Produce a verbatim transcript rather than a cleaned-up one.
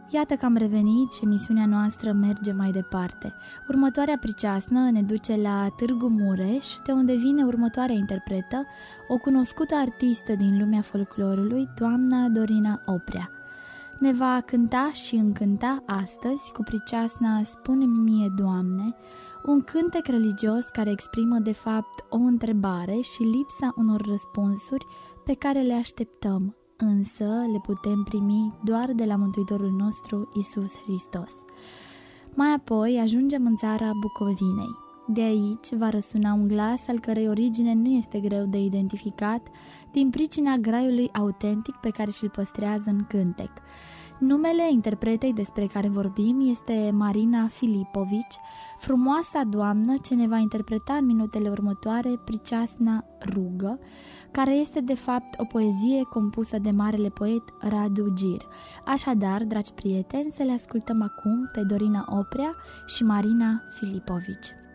Iată că am revenit și emisiunea noastră merge mai departe. Următoarea priceasnă ne duce la Târgu Mureș, de unde vine următoarea interpretă, o cunoscută artistă din lumea folclorului, doamna Dorina Oprea. Ne va cânta și încânta astăzi cu priceasna Spune-mi mie, Doamne, un cântec religios care exprimă de fapt o întrebare și lipsa unor răspunsuri pe care le așteptăm, însă le putem primi doar de la Mântuitorul nostru Iisus Hristos. Mai apoi ajungem în țara Bucovinei. De aici va răsuna un glas al cărei origine nu este greu de identificat din pricina graiului autentic pe care și-l păstrează în cântec. Numele interpretei despre care vorbim este Marina Filipovici, frumoasa doamnă ce ne va interpreta în minutele următoare priceasna Rugă, care este de fapt o poezie compusă de marele poet Radu Gir. Așadar, dragi prieteni, să le ascultăm acum pe Dorina Oprea și Marina Filipovici.